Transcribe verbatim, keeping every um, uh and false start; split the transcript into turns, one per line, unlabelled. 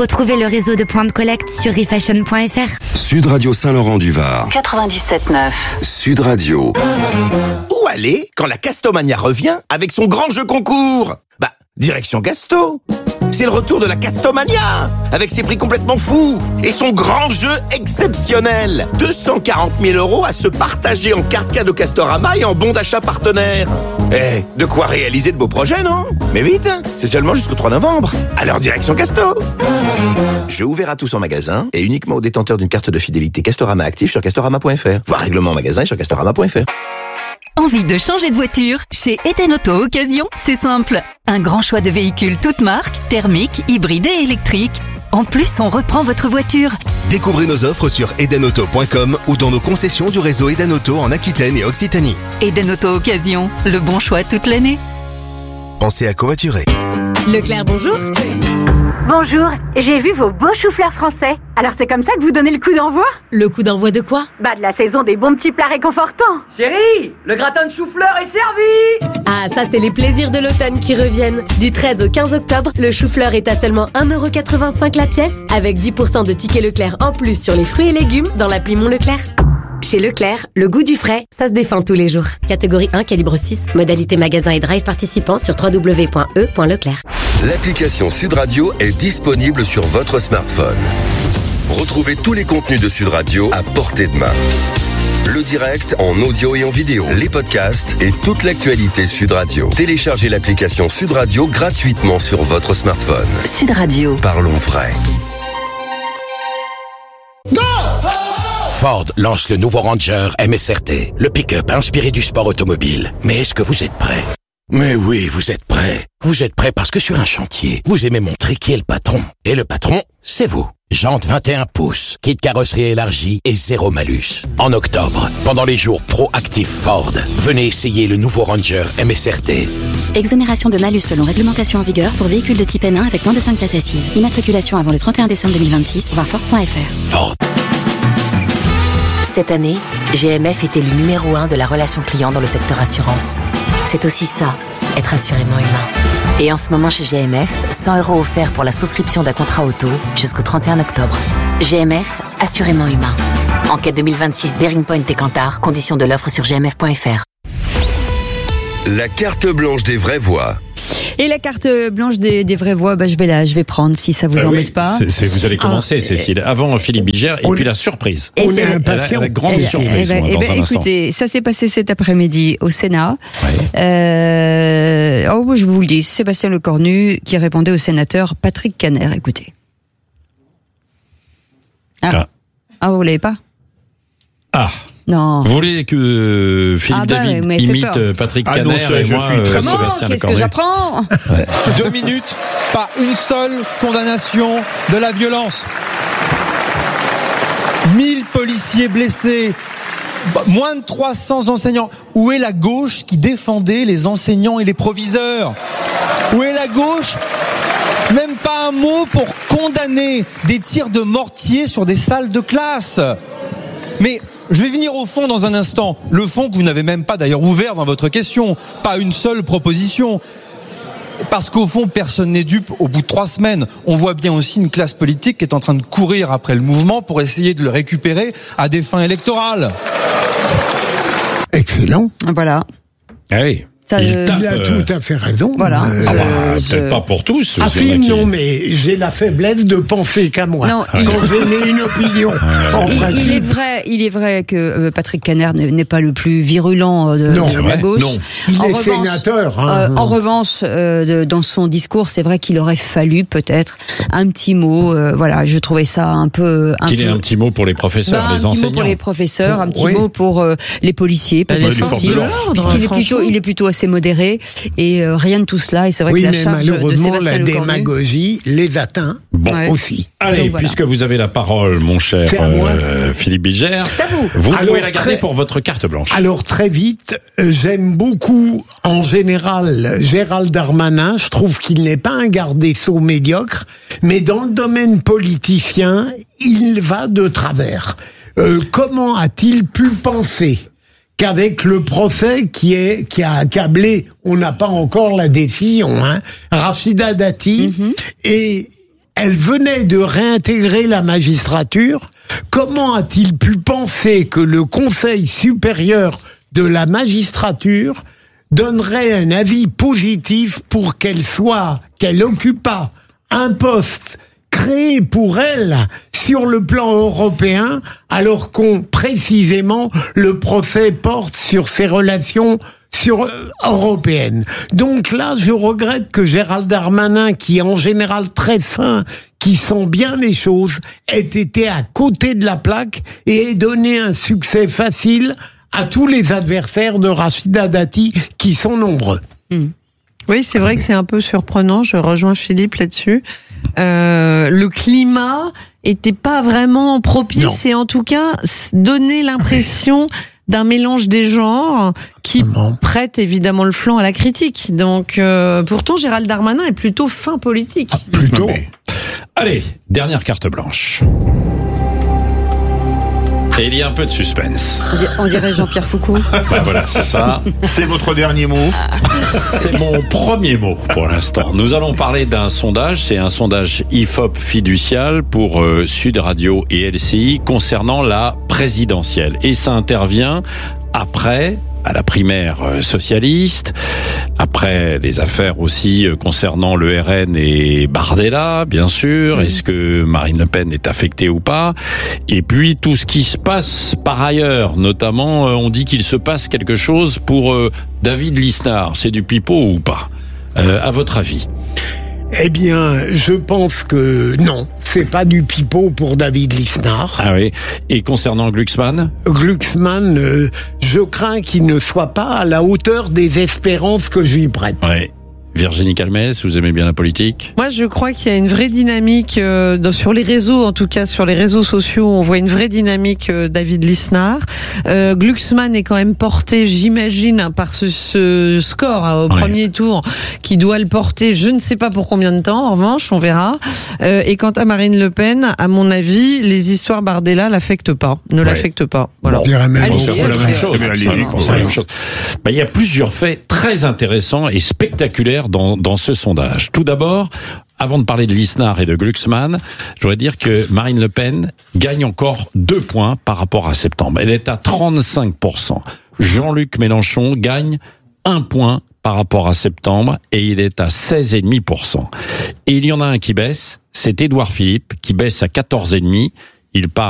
Retrouvez le réseau de points de collecte sur refashion point f r.
Sud Radio Saint-Laurent-du-Var.
quatre-vingt-dix-sept neuf.
Sud Radio.
Où aller quand la Castomania revient avec son grand jeu concours? Bah, direction Casto. C'est le retour de la Castomania, avec ses prix complètement fous et son grand jeu exceptionnel. deux cent quarante mille euros à se partager en carte cadeau Castorama et en bon d'achat partenaire. Eh, de quoi réaliser de beaux projets, non? Mais vite, c'est seulement jusqu'au trois novembre. Alors direction Casto. Jeu ouvert à tous en magasin et uniquement aux détenteurs d'une carte de fidélité Castorama active sur castorama point f r. Voir règlement en magasin et sur castorama point f r.
Envie de changer de voiture? Chez Eden Auto Occasion, c'est simple. Un grand choix de véhicules toutes marques, thermiques, hybrides et électriques. En plus, on reprend votre voiture.
Découvrez nos offres sur eden auto point com ou dans nos concessions du réseau Eden Auto en Aquitaine et Occitanie.
Eden Auto Occasion, le bon choix toute l'année.
Pensez à covoiturer.
Leclerc, bonjour.
Bonjour, j'ai vu vos beaux choux-fleurs français. Alors c'est comme ça que vous donnez le coup d'envoi?
Le coup d'envoi de quoi?
Bah de la saison des bons petits plats réconfortants.
Chérie, le gratin de chou-fleur est servi.
Ah, ça c'est les plaisirs de l'automne qui reviennent. Du treize au quinze octobre, le chou-fleur est à seulement un euro quatre-vingt-cinq la pièce, avec dix pour cent de tickets Leclerc en plus sur les fruits et légumes dans l'appli Mon Leclerc. Chez Leclerc, le goût du frais, ça se défend tous les jours. Catégorie un, calibre six, modalité magasin et drive participant sur w w w point e point leclerc.
L'application Sud Radio est disponible sur votre smartphone. Retrouvez tous les contenus de Sud Radio à portée de main. Le direct en audio et en vidéo, les podcasts et toute l'actualité Sud Radio. Téléchargez l'application Sud Radio gratuitement sur votre smartphone.
Sud Radio.
Parlons vrai.
Ford lance le nouveau Ranger M S R T, le pick-up inspiré du sport automobile. Mais est-ce que vous êtes prêts? Mais oui, vous êtes prêts. Vous êtes prêts parce que sur un chantier, vous aimez montrer qui est le patron. Et le patron, c'est vous. Jantes vingt et un pouces, kit carrosserie élargie et zéro malus. En octobre, pendant les jours pro-actifs Ford, venez essayer le nouveau Ranger M S R T.
Exonération de malus selon réglementation en vigueur pour véhicules de type N un avec moins de cinq places assises. Immatriculation avant le trente et un décembre deux mille vingt-six, voir Ford point f r.
Ford.
Cette année, G M F est élu numéro un de la relation client dans le secteur assurance. C'est aussi ça, être assurément humain. Et en ce moment chez G M F, cent euros offerts pour la souscription d'un contrat auto jusqu'au trente et un octobre. G M F, assurément humain. Enquête deux mille vingt-six Bearing Point et Kantar, conditions de l'offre sur g m f point f r.
La carte blanche des vraies voix.
Et la carte blanche des, des vraies voix, bah, je vais la, je vais prendre si ça vous
euh,
embête
oui,
pas.
C'est, c'est, vous allez commencer, ah, Cécile. Avant Philippe Bigère et puis la surprise.
Et
on
c'est
est impatient. La, la grande et surprise.
Et ben,
moi,
et ben, écoutez, ça s'est passé cet après-midi au Sénat. Ouais. Euh, oh, je vous le dis, Sébastien Lecornu qui répondait au sénateur Patrick Kanner. Écoutez. Ah, ah. ah vous l'avez pas?
Ah.
Non.
Vous voulez que Philippe ah bah, David imite Patrick
ah
Kanner
non,
et moi euh,
très
Sébastien
Qu'est-ce que j'apprends?
Ouais. Deux minutes, pas une seule condamnation de la violence. mille policiers blessés, moins de trois cents enseignants. Où est la gauche qui défendait les enseignants et les proviseurs? Où est la gauche? Même pas un mot pour condamner des tirs de mortier sur des salles de classe. Mais je vais venir au fond dans un instant. Le fond que vous n'avez même pas d'ailleurs ouvert dans votre question. Pas une seule proposition. Parce qu'au fond, personne n'est dupe. Au bout de trois semaines, on voit bien aussi une classe politique qui est en train de courir après le mouvement pour essayer de le récupérer à des fins électorales.
Excellent.
Voilà.
Ah oui.
Ça, il, euh, il a euh, tout à fait raison.
Voilà.
Euh, ah bah, je... Peut-être pas pour tous.
Ah, film, non, mais j'ai la faiblesse de penser qu'à moi. Non, quand il... j'ai une opinion. En
il, il est vrai, il est vrai que Patrick Kanner n'est pas le plus virulent de,
non,
de la gauche.
Non. Il en est revanche, sénateur. Hein.
Euh, en revanche, euh, de, dans son discours, c'est vrai qu'il aurait fallu peut-être un petit mot. Euh, voilà, je trouvais ça un peu. Un
qu'il
peu...
ait un petit mot pour les professeurs,
ben,
les enseignants.
Un petit mot pour les professeurs, un petit
oui.
mot pour euh, les policiers, peut-être
les
aussi, puisqu'il est plutôt, il est plutôt assez modéré. Et euh, rien de tout cela, et c'est vrai
oui,
que la charge de Sébastien
la
Lecornu...
démagogie les atteint bon. ouais. aussi.
Allez, voilà. Puisque vous avez la parole, mon cher euh, Philippe Bigère, vous, vous pouvez la garder très, pour votre carte blanche.
Alors très vite, j'aime beaucoup en général Gérald Darmanin, je trouve qu'il n'est pas un garde des sceaux médiocre, mais dans le domaine politicien, il va de travers. Euh, comment a-t-il pu penser qu'avec le procès qui est qui a accablé, on n'a pas encore la décision, hein, Rachida Dati, mm-hmm. et elle venait de réintégrer la magistrature. Comment a-t-il pu penser que le Conseil supérieur de la magistrature donnerait un avis positif pour qu'elle soit, qu'elle occupât un poste créé pour elle sur le plan européen, alors qu'on, précisément, le procès porte sur ses relations sur euh, européennes. Donc là, je regrette que Gérald Darmanin, qui est en général très fin, qui sent bien les choses, ait été à côté de la plaque et ait donné un succès facile à tous les adversaires de Rachida Dati, qui sont nombreux.
Mmh. Oui, c'est vrai que c'est un peu surprenant, je rejoins Philippe là-dessus. Euh, le climat était pas vraiment propice non. et en tout cas donnait l'impression d'un mélange des genres qui prête évidemment le flanc à la critique. Donc euh, pourtant Gérald Darmanin est plutôt fin politique.
Ah, plutôt. Mais... Allez, dernière carte blanche. Et il y a un peu de suspense.
On dirait Jean-Pierre Foucault.
Ben voilà, c'est ça.
C'est votre dernier mot.
C'est mon premier mot pour l'instant. Nous allons parler d'un sondage. C'est un sondage I F O P fiducial pour euh, Sud Radio et L C I concernant la présidentielle. Et ça intervient après... à la primaire socialiste, après les affaires aussi concernant le R N et Bardella, bien sûr, mmh. est-ce que Marine Le Pen est affectée ou pas, et puis tout ce qui se passe par ailleurs, notamment on dit qu'il se passe quelque chose pour David Lisnard, c'est du pipeau ou pas, euh, à votre avis?
Eh bien, je pense que non, c'est pas du pipeau pour David Lisnard.
Ah oui. Et concernant Glucksmann ?
Glucksmann, euh, je crains qu'il ne soit pas à la hauteur des espérances que je lui prête.
Oui. Virginie Calmès, vous aimez bien la politique ?
Moi, je crois qu'il y a une vraie dynamique euh, dans, sur les réseaux, en tout cas sur les réseaux sociaux, on voit une vraie dynamique euh, David Lisnard. Euh, Glucksmann est quand même porté, j'imagine, hein, par ce, ce score hein, au ouais. premier tour, qui doit le porter, je ne sais pas pour combien de temps, en revanche, on verra. Euh, et quant à Marine Le Pen, à mon avis, les histoires Bardella l'affectent pas, ne ouais. l'affectent pas. Voilà.
On dirait même
allez, allez, la même chose. La même chose. Bah, il y a plusieurs faits très intéressants et spectaculaires Dans, dans ce sondage. Tout d'abord, avant de parler de Lisnard et de Glucksmann, je voudrais dire que Marine Le Pen gagne encore deux points par rapport à septembre. Elle est à trente-cinq pour cent. Jean-Luc Mélenchon gagne un point par rapport à septembre et il est à seize virgule cinq pour cent. Et il y en a un qui baisse, c'est Édouard Philippe qui baisse à quatorze virgule cinq pour cent. Il part